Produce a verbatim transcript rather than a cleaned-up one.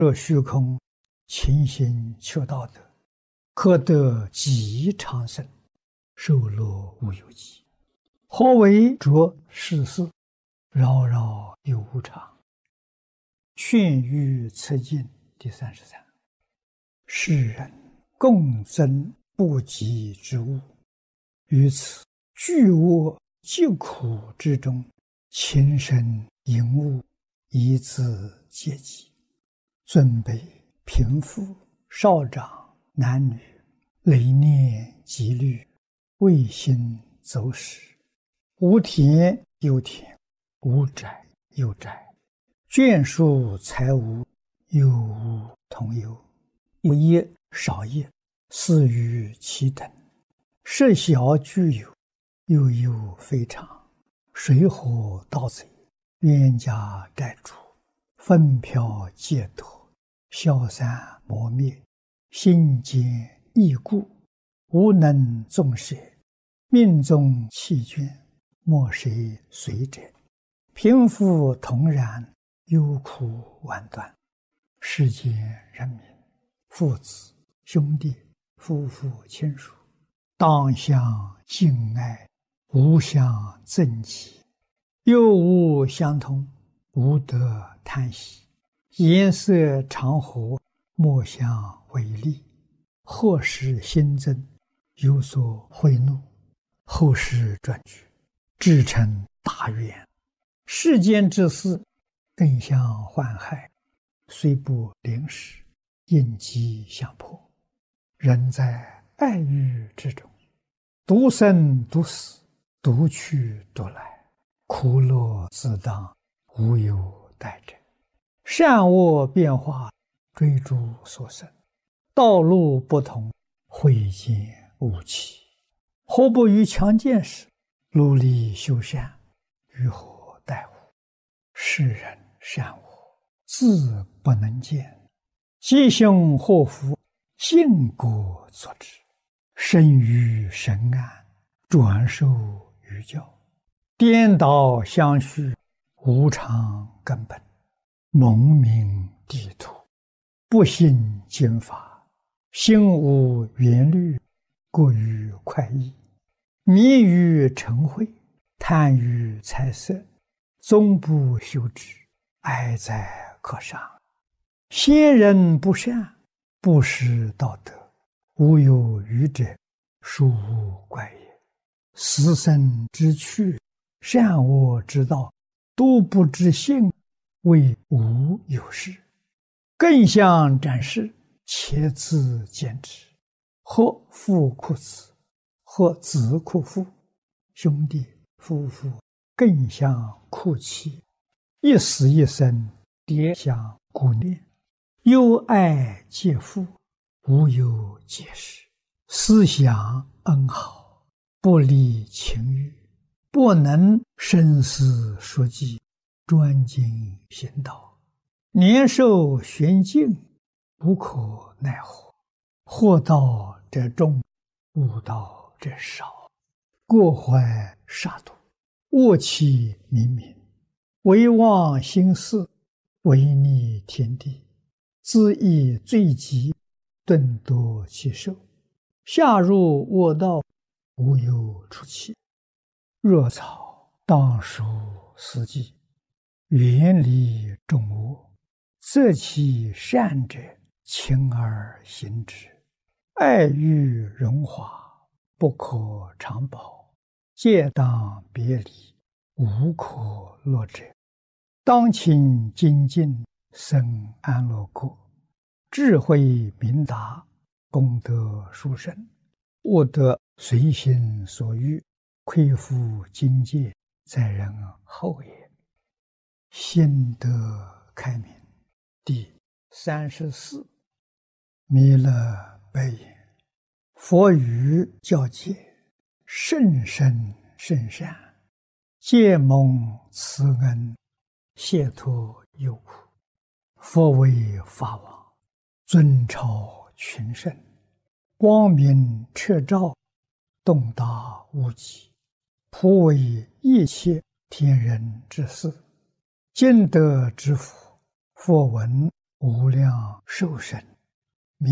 若虚空勤行求道德，可得极长生，寿乐无有极。何为着世事，扰扰有无常？劝喻此经第三十三。世人共争不及之物，于此巨恶疾苦之中，情深淫恶，以自戒己。尊卑贫富少长男女，累念积虑，未心走始。无田有田，无宅有宅，眷属财物，有无同有。有业少业，似于其等。事小具有，又有非常。水火盗贼，冤家债主，纷飘劫夺，消散磨灭，心坚易故，无能纵舍。命中弃眷，莫谁随者。贫富同然，忧苦万端。世间人民，父子兄弟夫妇亲属，当相敬爱，无相憎忌。又无相通，无得贪喜。颜色常和，莫相违逆。或使新增，有所贿赂，后世转举，至成大怨。世间之事，更相患害，虽不临时，应机相迫。人在爱欲之中，独生独死，独去独来，苦乐自当，无有代者。善恶变化，追逐所生，道路不同，慧见无期。何不于强健时，努力修善，于何待乎？世人善恶，自不能见。吉凶祸福，尽果作之。生于神安，转受于教。颠倒相续，无常根本。蒙明地土，不信经法。心无缘虑，过于快意。迷于尘秽，贪于财色，终不修之，哀哉可伤。先人不善，不识道德，无有余者，殊无怪也。死生之趣，善恶之道，都不知性，谓无有事。更相展示，且自见之。或父哭子，或子哭父，兄弟夫妇更相哭泣。一死一生，迭相顾念。忧爱皆父，无有解释。思想恩好，不离情欲，不能生死说计，专精行道。年寿玄境，无可奈何。祸道者众，悟道者少。过怀杀戮，恶气冥冥。唯忘心事，违逆天地。自意罪极，顿夺其寿。下入恶道，无有出期。若草当属四季，远离众恶。择其善者，勤而行之。爱欲荣华，不可长保。戒当别离，无可乐者。当勤精进，生安乐国。智慧明达，功德殊胜。悟得随心所欲，亏负境界，在人后也。心得开明。第三十四。弥勒白言：佛语教戒，甚深甚善，皆蒙慈恩，解脱忧苦。佛为法王，尊超群圣，光明彻照，洞达无极，普为一切天人之事。今得之福，佛闻无量寿身